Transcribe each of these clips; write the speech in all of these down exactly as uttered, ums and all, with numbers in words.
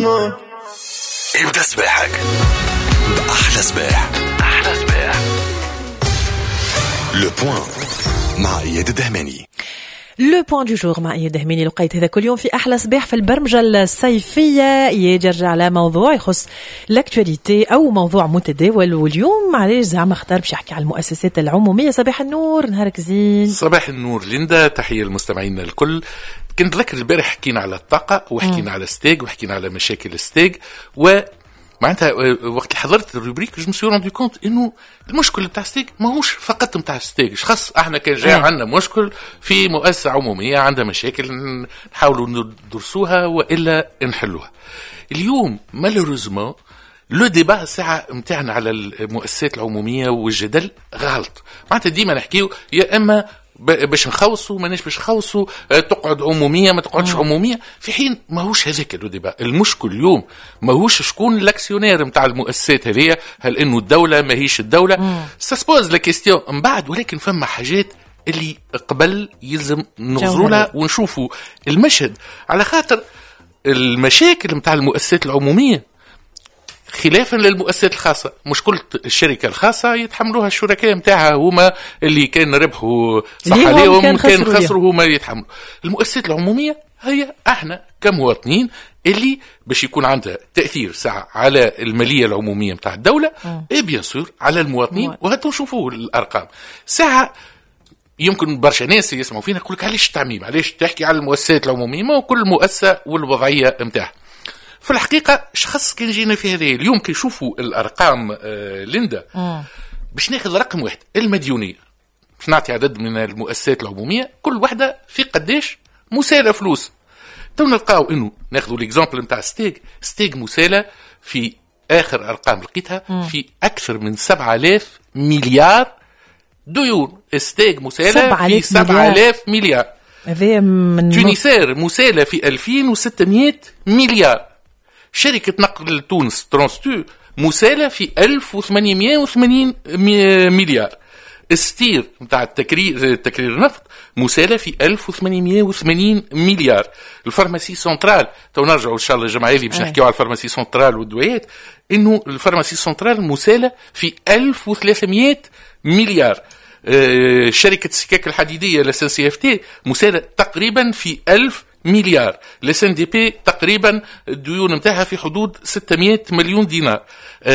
النور. ابدأ سباحك بأحلى سباح. أحلى سباح. لو بوان مع إياد الدهماني. لو بوان دو جور مع إياد الدهماني. لقيت هذا كل يوم في أحلى صباح في البرمجة الصيفية يرجع على موضوع يخص لاكتواليتي أو موضوع متداول. واليوم علاش زعما اختار باش يحكي على المؤسسات العمومية. صباح النور، نهارك زين. صباح النور ليندا، تحية للمستمعين الكل. كنت ذكر البارح حكينا على الطاقة وحكينا على ستيج وحكينا على مشاكل ستيج، و معناتها وقت اللي حضرت الروبريك جو مسيو روندو كونت انه المشكل بتاع ستيج ماهوش فقط بتاع ستيج. خاص احنا كان جاء عندنا مشكل في مؤسسة عمومية عندها مشاكل نحاولوا ندرسوها والا نحلوها. اليوم مالوريزمون لو ديبا ساعة متاعنا على المؤسسات العمومية والجدل غلط. معناتها ديما نحكيو يا اما باش نخوصوا ماناش باش نخوصوا، تقعد عموميه ما تقعدش عموميه، في حين ماهوش هذاك اللي ديبا. المشكل اليوم ماهوش شكون الاكسيونير نتاع المؤسسات هذه، هل انه الدوله ماهيش الدوله، ساسبوز لا كيستيون من بعد. ولكن فما حاجات اللي قبل يلزم ننظروا لها ونشوفوا المشهد، على خاطر المشاكل نتاع المؤسسات العموميه خلافا للمؤسسات الخاصة. مش كل الشركة الخاصة يتحملوها الشركاء متاعها هما اللي كان ربحوا صح عليهم كان, كان خسروا هما يتحملوا. المؤسسات العمومية هي احنا كمواطنين اللي باش يكون عندها تأثير ساعة على المالية العمومية متاع الدولة اي بيان سور على المواطنين. وهاتوا نشوفوا الأرقام ساعة. يمكن برشا ناس يسمعوا فينا يقول لك علاش التعميم، علاش تحكي على المؤسسات العمومية؟ ما هو كل مؤسسة والوضعية متاعها. في الحقيقة شخص كان جينا في هذه اليوم كي يشوفوا الأرقام آه ليندا مم. باش ناخذ رقم واحد المديونية، باش نعطي عدد من المؤسسات العمومية كل واحدة في قداش مسالة فلوس. تو نلقاو انه ناخذوا الاكزامبل نتاع ستيج. ستيج مسالة في آخر أرقام لقيتها مم. في أكثر من سبعة آلاف مليار ديون. ستيج مسالة في سبعة آلاف مليار. من تونسير مسالة في ألفين وستمائة مليار. شركة نقل تونس ترانستو مسالة في ألف وثمانمائة وثمانين مليار. استير متاع التكرير تكرير النفط مسالة في ألف وثمانمائة وثمانين مليار. الفارماسي سنترال، تو نرجعوا ان شاء الله الجمعة هذه باش نحكيوا على الفارماسي سنترال والدويات، انه الفارماسي سنترال مسالة في ألف وثلاثمائة مليار. آه شركة السكك الحديدية لس سي اف تي مسالة تقريبا في ألف مليار. لس ان دي بي تقريبا الديون متاعها في حدود ستمائة مليون دينار.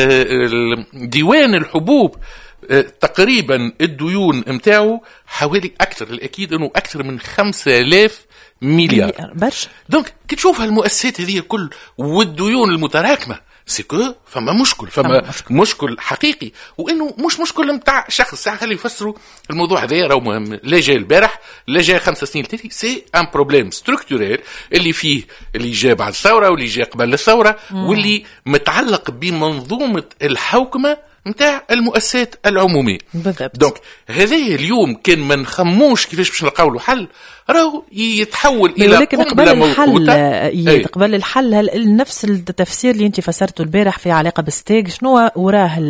آه ديوان الحبوب آه تقريبا الديون متاعه حوالي اكثر الاكيد انه اكثر من خمسة آلاف مليار. برشا. دونك كي تشوف هالمؤسسات هذه الكل والديون المتراكمه سيكو فما مشكل، فما مشكل. مشكل حقيقي، وانه مش مشكل متاع شخص. ساعه خلي يفسروا الموضوع هذا راهو مهم. لا جاي البارح لا جاي خمس سنين تالي، سي ان بروبليم ستركتوريل اللي فيه اللي جاء بعد الثوره واللي جاء قبل الثوره مم. واللي متعلق بمنظومه الحوكمه متاع المؤسسات العموميه. بالضبط. دونك هذه اليوم كان ما نخموش كيفاش باش نلقاو له حل، راهو يتحول الى ولكن قبل الحل قبل الحل هل نفس التفسير اللي انت فسرته البارح في علاقه بالستيج شنو وراه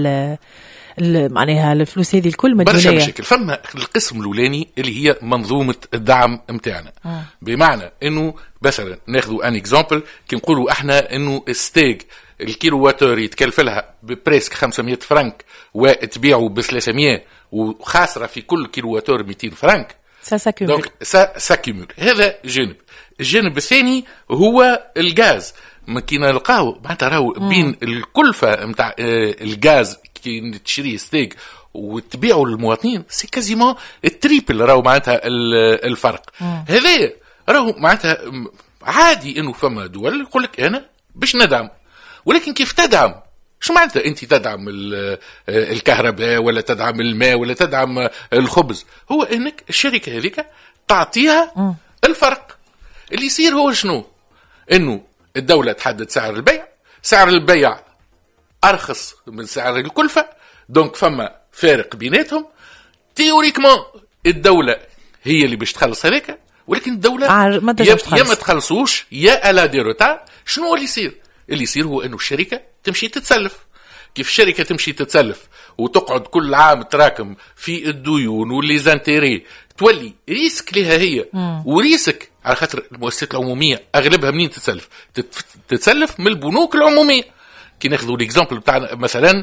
معناها الفلوس هذه الكل مديونيه؟ برشا مشاكل. فما القسم الاولاني اللي هي منظومه الدعم نتاعنا، آه. بمعنى انه مثلا ناخذوا ان اكزامبل كي نقولوا احنا انه ستيج الكيلو واتور يتكلف لها ببريسك خمسمائة فرنك وتبيعوا ب ثلاثمائة وخاسره في كل كيلو واتور مئتين فرنك. ساكيمول. دونك ساكيمول. هذا جانب. الجانب الثاني هو الغاز. ما كي نلقاو معناتها راهو بين الكلفه نتاع الغاز كي تشري ستيك وتبيعوا للمواطنين سي كازيمون التريبل راهو معناتها الفرق. هذا راهو معناتها عادي انه فما دول يقول لك انا باش ندعم، ولكن كيف تدعم؟ شو معناتها انت تدعم الكهرباء ولا تدعم الماء ولا تدعم الخبز؟ هو انك الشركه هذيك تعطيها الفرق. اللي يصير هو شنو؟ انه الدوله تحدد سعر البيع، سعر البيع ارخص من سعر الكلفه، دونك فما فارق بيناتهم. تيوريكمون الدوله هي اللي باش تخلص هذاك، ولكن الدوله يا, يا ما تخلصوش يا الا دي روتار. شنو اللي يصير؟ اللي يصير هو انه الشركه تمشي تتسلف. كيف الشركه تمشي تتسلف وتقعد كل عام تراكم في الديون واللي زانتيري تولي ريسك لها هي وريسك على خاطر المؤسسات العموميه اغلبها منين تتسلف؟ تتسلف من البنوك العموميه. كي ناخذوا الاكزامبل بتاع مثلا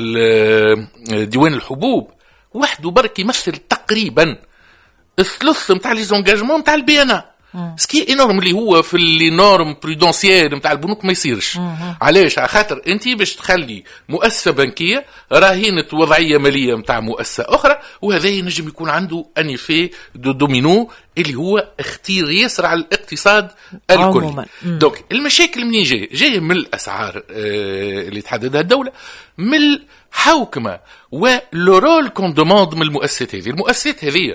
ديوان الحبوب وحده برك يمثل تقريبا الثلث نتاع لي زونجاجمون نتاع البي ان سكي انورم اللي هو في لي نورم برودونسيال نتاع البنوك ما يصيرش. علاش؟ على خاطر انت باش تخلي مؤسسه بنكيه راهينه وضعيه ماليه نتاع مؤسسه اخرى، وهذا ينجم يكون عنده ان ايفي دو دومينو اللي هو اختيار ياسر على الاقتصاد الكل. دونك المشاكل منين جايه؟ جايه من الاسعار آه اللي تحددها الدوله، من الحوكمه ولو رول كون دوموند من المؤسسات هذه. المؤسسات هذه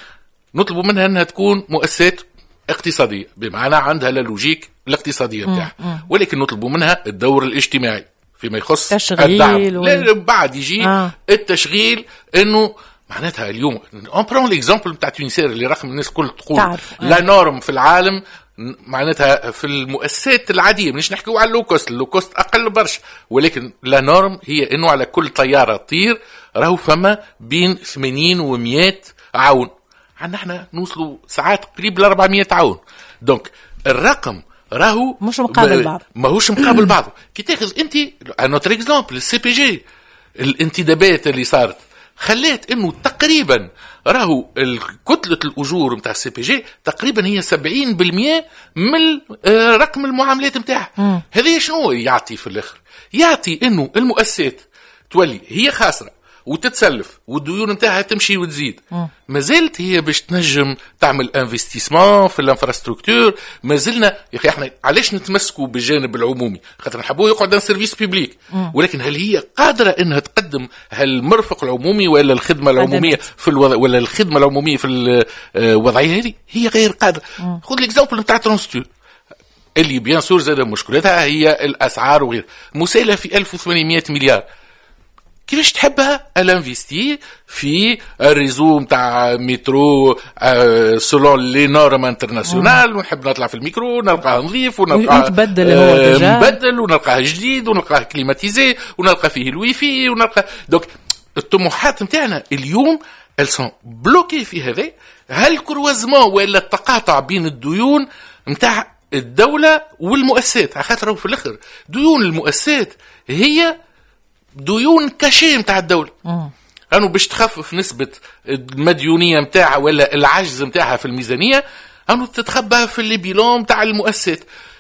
نطلبوا منها انها تكون مؤسسات اقتصادية، بمعنى عندها لا لوجيك الاقتصادية بتاعها، ولكن نطلبوا منها الدور الاجتماعي فيما يخص الدعم. و... بعد يجي آه. التشغيل، انه معناتها اليوم اون برون ليكزامبل نتاع تونسير اللي رقم الناس كل تقول تعرف. لا نورم في العالم معناتها في المؤسسات العادية، مش نحكيو على اللوكوست، اللوكوست اقل برش، ولكن لا نورم هي انه على كل طيارة تطير راهو فما بين ثمانين ومئة عون. عندنا احنا نوصلوا ساعات قريب ل أربعمئة عون. دونك الرقم راهو مش مقابل بعض، ماهوش مقابل بعضه. كي تاخذ انت نوتر اكزامبل السي بي جي، الانتدابات اللي صارت خلات انه تقريبا راهو كتله الاجور نتاع السي بي جي تقريبا هي سبعين بالمئة من رقم المعاملات نتاعها. هذا شنو يعطي في الاخر؟ يعطي انه المؤسسات تولي هي خاسره وتتسلف والديون نتاعها تمشي وتزيد. ما زالت هي باش تنجم تعمل انفستيسمون في الانفراستركتور. ما زلنا يا اخي احنا علاش نتمسكوا بالجانب العمومي؟ خاطر نحبوه يقعد ان سيرفيس بيبليك، ولكن هل هي قادره انها تقدم هالمرفق العمومي ولا الخدمه العموميه في الوضع ولا الخدمه العموميه في الوضعيه هذه؟ هي غير قادره. خذ الاكزامبل نتاع ترانستور اللي بيان سور زاد مشكلتها هي الاسعار وغير مساله في ألف وثمانمئة مليار. كيفاش تحبها الانفستي في الريزو نتاع مترو آه سولون لي نورم انترناسيونال، ونحب نطلع في الميكرو نلقاه نظيف ونلقاه مبدل آه مبدل ونلقاه جديد ونلقاه كليماتيزي ونلقى فيه الويفي ونلقى. دونك الطموحات نتاعنا اليوم السون بلوكي في هذا هالكروازمون ولا التقاطع بين الديون نتاع الدوله والمؤسسات. على خاطر في الاخر ديون المؤسسات هي ديون كاشي متاع الدولة، أنه باش تخفف نسبة المديونية متاعها ولا العجز متاعها في الميزانية، أنه تتخبى في اللي بيلون متاع المؤسسات.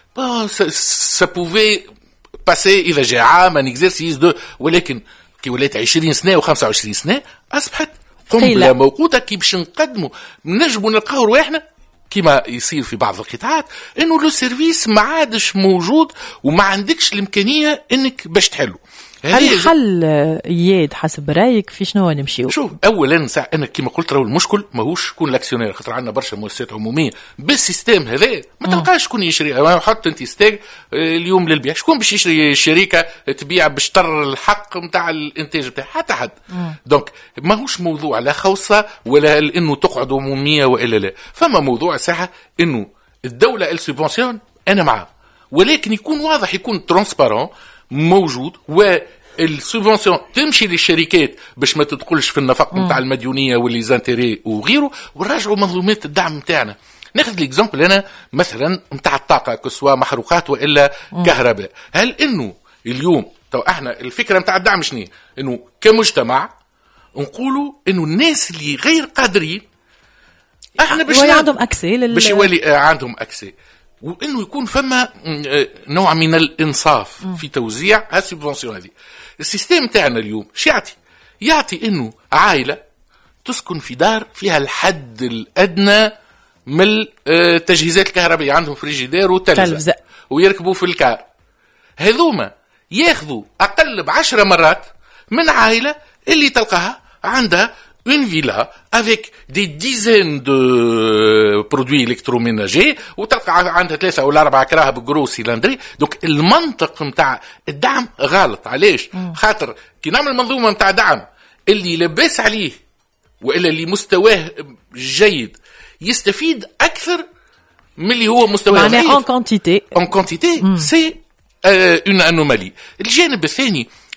سابوفي باسي إذا جاء عام ان اكزيرسيس دو، ولكن كي ولات عشرين سنة وخمسة وعشرين سنة أصبحت قنبلة موقوتة. كي باش نقدموا نجموا نلقاو رواحنا كما يصير في بعض القطاعات انه لو سيرفيس ما عادش موجود وما عندكش الامكانيه انك باش تحله. الحل ياد حسب رايك في شنو نمشيو؟ شوف اولا ساعة انا كما قلت راهو المشكل ماهوش شكون الاكسيونير، خاطر عندنا برشا مؤسسات عموميه بالسيستم هذا ما تلقاش شكون يشري. حط انت ستيك اليوم للبيع، شكون باش يشري الشركه تبيع بشطر الحق نتاع الانتاج بتاعها؟ حتى حد. دونك ماهوش موضوع لا خوصه ولا انه تقعد عموميه والا لا، فما موضوع ساعه انه الدوله السوبونسيون انا معاه، ولكن يكون واضح، يكون ترانسبارون موجود، والسوبونسيون تمشي للشركات باش ما تدخلش في النفق نتاع المديونيه واللي زانتيري وغيره، ونراجعوا منظومات الدعم نتاعنا. ناخذ الاكزامبل انا مثلا نتاع الطاقه كسوا محروقات والا كهرباء. هل انه اليوم تو احنا الفكره نتاع الدعم شنو؟ انه كمجتمع نقولوا انه الناس اللي غير قادرين احنا باش عندهم اكسي لل... باش يولي عندهم اكسي، وانه يكون فما نوع من الانصاف في توزيع هالسبونسيون هذه. السيستم تاعنا اليوم شو يعطي؟ يعطي انه عائله تسكن في دار فيها الحد الادنى من التجهيزات الكهربائيه، عندهم فريجيدير وتلفزه ويركبوا في الكار، هذوما ياخذوا اقل بعشرة مرات من عائله اللي تلقاها عندها une villa avec des dizaines de produits électroménagers وتلقى عندها ثلاثة ولا أربعة كراها بجرو سيلندري. دوك المنطق متاع الدعم غلط. علاش؟ خاطر كي نعمل منظومة متاع دعم اللي لباس عليه وإلا اللي مستواه جيد يستفيد أكثر من اللي هو مستواه ضعيف. en quantité en quantité c'est euh, une anomalie. الجانب الثاني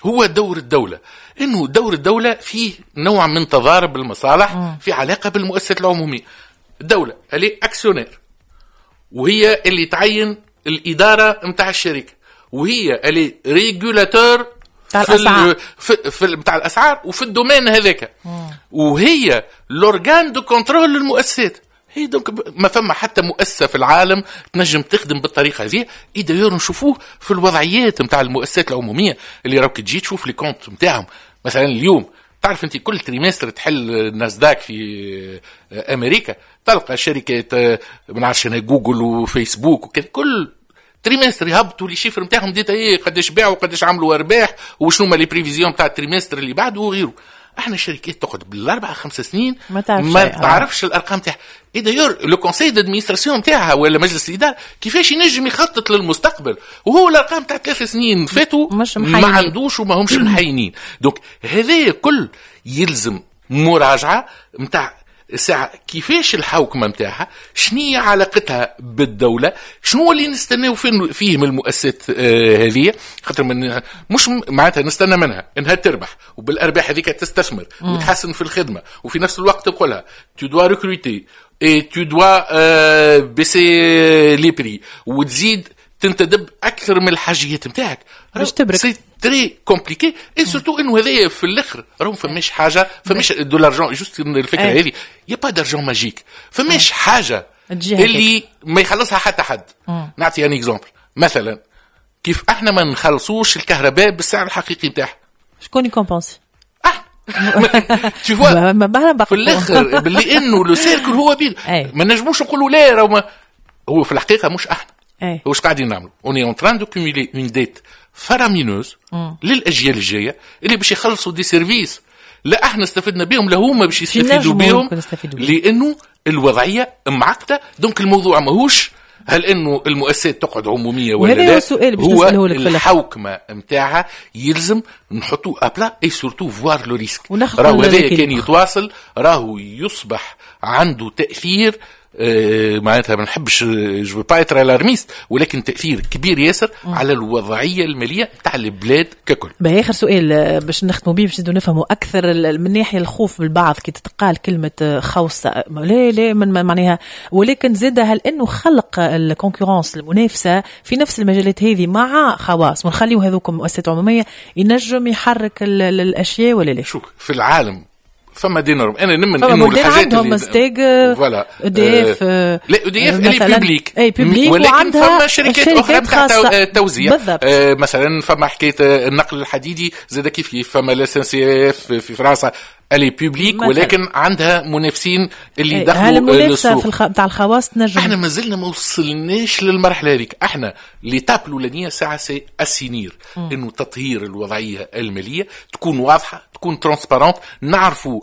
هو دور الدولة. إنه دور الدولة فيه نوع من تضارب المصالح في علاقة بالمؤسسات العمومية. الدولة اللي أكسيونير، وهي اللي تعين الإدارة متاع الشركة، وهي اللي ريجولاتور تاع الأسعار في, في بتاع الأسعار وفي الدومين هذاك، وهي لورغان دو كنترول للمؤسسات. هي دونك ما فما حتى مؤسسة في العالم تنجم تخدم بالطريقة هذه. إيه داير نشوفوه في الوضعيات متاع المؤسسات العمومية اللي راك تجي تشوف لي كونت متاعهم. مثلا اليوم تعرف انت كل تريمستر تحل ناسداك في امريكا تلقى شركات من عشان جوجل وفيسبوك وكذا، كل تريمستر يهبطوا لي شيفر نتاعهم ديتا ايه قداش باعوا وقداش عملوا ارباح وشنو ما لي بريفيزيون تاع التريمستر اللي بعده وغيره. احنا الشركات تقعد بالاربع خمس سنين ما, تعرفش ما تعرفش آه. الارقام تاعها. ايه دايور لو كونساي دادمينستراسيون تاعها ولا مجلس الاداره كيفاش ينجم يخطط للمستقبل وهو الارقام تاع ثلاث سنين فاتوا ما عندوش وما همش محينين. دونك هذا كل يلزم مراجعه نتاع ساعة كيفاش الحوكمة متاعها، شنية علاقتها بالدولة، شنو اللي نستناو فيه من المؤسسات آه هذه. خاطر من مش معناتها نستنى منها انها تربح وبالارباح هذيك تستثمر وتحسن في الخدمة، وفي نفس الوقت تقولها tu dois recruter et tu dois euh, baisser les prix وتزيد تنتدب اكثر من الحاجيات نتاعك باش تبرك. سي تري كومبليكي اي سورتو انه هذايا في الاخر راهو فماش حاجه، فماش دو لارجون جوست الفكره هذه يا با دارجون ماجيك، فماش حاجه اللي ما يخلصها حتى حد. نعطي ان اكزامبل مثلا كيف احنا ما نخلصوش الكهرباء بالسعر الحقيقي نتاعها، شكون يكومبونسي؟ تشوفوا في الاخر باللي انه لو سيركل هو بيد ما نجموش نقولوا لا راهو هو في الحقيقه مش احنا. ايه واش قاعدين نعملوا؟ اوني اون تران دو كوميلي اون ديت فرامينوز للاجيال الجايه اللي باش يخلصوا دي سيرفيس لا احنا استفدنا بهم لا هما باش يستفيدوا بهم، لانه الوضعيه معقده. دونك الموضوع ماهوش هل انه المؤسسات تقعد عموميه ولا لا، هو الحوكمه نتاعها يلزم نحطوا ابلا اي سورتو فوار لو ريسك. راهو هذا كان يتواصل راهو يصبح عنده تاثير آه معناتها ما نحبش جو با اتر الارميست، ولكن تاثير كبير ياسر م. على الوضعيه الماليه تاع البلاد ككل. باهي اخر سؤال باش نختموا بيه باش نفهموا اكثر من ناحيه الخوف بالبعض كي تتقال كلمه خوصه لا لا من معناها، ولكن زاد هل انه خلق الكونكورنس المنافسه في نفس المجالات هذه مع خواص ونخليو هذوك مؤسسات عموميه ينجم يحرك الاشياء ولا لا؟ شوف في العالم فما دينارم انا نمن انه الحاجات اللي ستيج فوالا دي اف لا دي اف اللي بوبليك اي بوبليك، ولكن فما شركات اخرى تاع توزيع آه مثلا فما حكايه النقل الحديدي زاد كيف كيف فما لا سي اف في فرنسا اللي بوبليك ولكن عندها منافسين اللي دخلوا المنافسه في الخ... تاع الخواص تنجم. احنا مازلنا ما وصلناش للمرحله هذيك. احنا اللي تاب الاولانيه ساعه سي اسينير انه تطهير الوضعيه الماليه تكون واضحه تكون ترانسبارنت، نعرفوا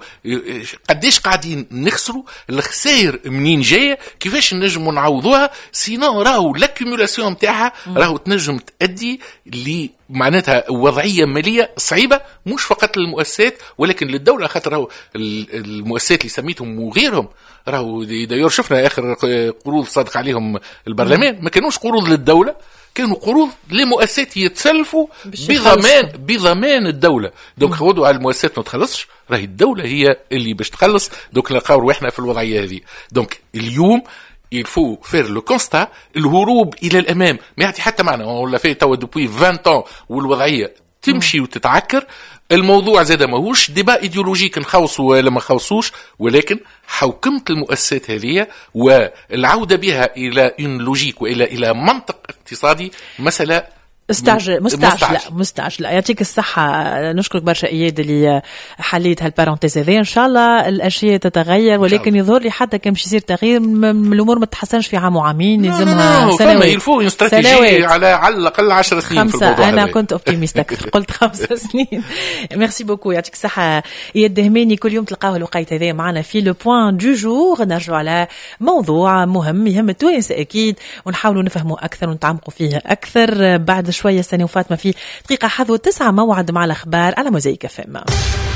قديش قاعدين نخسروا، الخسائر منين جايه، كيفاش نجموا نعوضوها، سينو راهو لاكيومولاسيون نتاعها راهو تنجم تؤدي ل معناتها وضعيه ماليه صعيبه مش فقط للمؤسسات ولكن للدوله. خاطر راهو المؤسسات اللي سميتهم وغيرهم راهو دايور شفنا اخر قروض صادق عليهم البرلمان ما كانوش قروض للدوله، كانوا قروض لمؤسسات يتسلفوا بضمان بضمان الدوله. دونك خذوا على المؤسسات ما تخلصش، راهي الدوله هي اللي باش تخلص. دونك نلقاو احنا في الوضعيه هذه. دونك اليوم il faut faire le constat الهروب الى الامام ما يعطي حتى معنى. ولا في توا دوبوي عشرين ans والوضعيه تمشي وتتعكر. الموضوع زاد ماهوش ديبا ايديولوجيك نخوصوا ولا ما نخوصوش، ولكن حوكمة المؤسسات هذه والعودة بها الى ان لوجيك والى الى منطق اقتصادي مسألة استعجل مستعجلة مستعجلة. يعطيك الصحة، نشكرك برشا إياد اللي حليت هالبارونتيز هذه. إن شاء الله الأشياء تتغير، ولكن يظهر لي حتى كم يصير تغيير الأمور ما تتحسنش في عام وعامين، يلزمها سنوات. يلفو استراتيجية على على الأقل عشر سنين في الموضوع. أنا كنت أوبتيميست أكثر قلت خمس سنين. ميرسي بوكو، يعطيك الصحة إياد دهماني. كل يوم تلقاوه الوقيت هذا معنا في لو بوين دو جور، نرجع على موضوع مهم يهم التوانسة أكيد، ونحاولوا نفهموا أكثر ونتعمقوا فيه أكثر. بعد شوية سنة وفاطمة في دقيقة حذو تسعة موعد مع الأخبار على موزايك اف ام.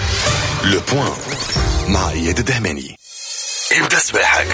لو بوين مع إياد الدهماني. ابدأ صباحك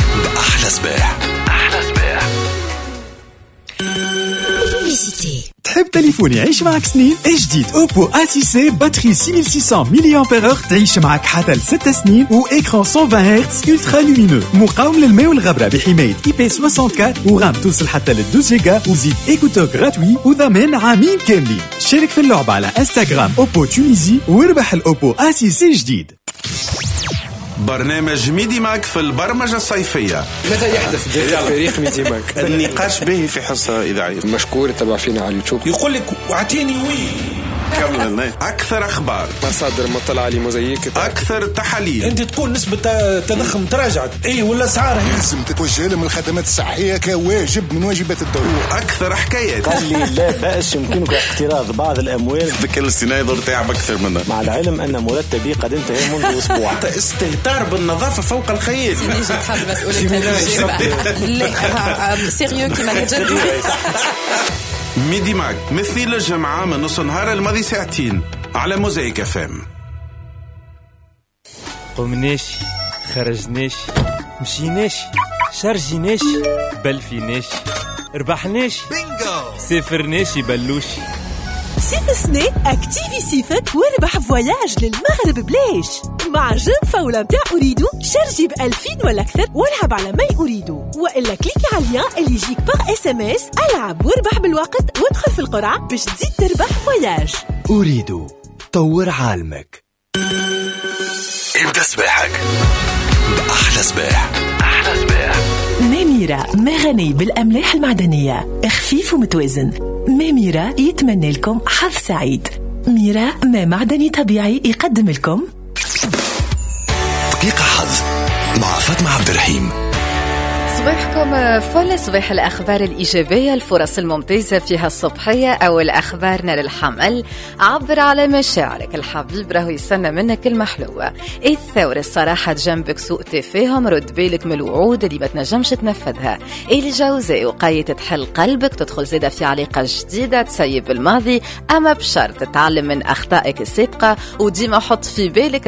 بأحلى صباح. أحلى صباح. تحب تليفون يعيش معك سنين؟ جديد اوبو إيه سيكس باتري ستة آلاف وستمية ملي أمبير أور تعيش معك حتى لست سنين، واكران مية وعشرين هرتز الترا لومينو، مقاوم للماء والغبرة بحماية إي بي أربعة وستين، ورام توصل حتى ل اثناشر جيجا، وزيد ايكوتور غراتوي وضمان عامين كاملين. شارك في اللعبة على انستغرام اوبو تونيزي واربح الاوبو إيه سيكس جديد. برنامج ميدي ماك في البرمجة الصيفية. ماذا يحدث داخل فريق ميدي ماك؟ النقاش به في حصة إذاعية. مشكور تبع فينا على اليوتيوب. يقول لك اعطيني وي كمل. أكثر أخبار، مصادر مطلع على موزايك، أكثر تحاليل. أنت تكون نسبة تضخم تراجعت أي ولا أسعار لازم تتوجه لهم الخدمات الصحية كواجب من واجبات الدولة. أكثر حكايات. قال لي لا بأس يمكنك اقتراض بعض الأموال. ذكر السينايدر تعب أكثر منها، مع العلم أن مرتبي قد انتهى منذ أسبوع. استهتار بالنظافة فوق الخيال. سيني جيت حاب مسؤولية لا سيريو كيما تجرب. ميدي ماك مثل الجمعة من نص نهار الماضي ساعتين على موزايك اف ام. قمناش، خرجناش، مشيناش، شارجيناش، بلفيناش، ربحناش، بينجو، سافرناش بلوش. صيف السنة اكتيفي صيفك واربح فواياج للمغرب بلاش مع جيم فاولة متاع أريدو. شارجي بألفين ولا أكثر والعب على ما أريدو، وإلا كليكي على اللين اللي يجيك باغ اس ام اس. العب واربح بالوقت وادخل في القرعة باش تزيد تربح فواياج. أريدو طور عالمك. ابدأ سباحك بأحلى سباح. أحلى سباح. ميميرا مغني بالأملاح المعدنية، خفيف ومتوازن. ميميرا يتمنى لكم حظ سعيد. ميرا ما معدني طبيعي يقدم لكم دقيقة حظ مع فاطمة عبد الرحيم. صباحكم فل، صباح الأخبار الإيجابية، الفرص الممتازة فيها الصبحية أو الأخبار نار الحمل. عبر على مشاعرك، الحبيب راهو يستنى منك المحلوة. الثورة الصراحة جنبك سوء تفاهم، رد بالك من الوعود اللي ما تنجمش تنفذها. الجوزاء وقاية تحل قلبك، تدخل زيادة في علاقة جديدة تسيب الماضي، أما بشرط تتعلم من أخطائك السابقة وديما حط في بالك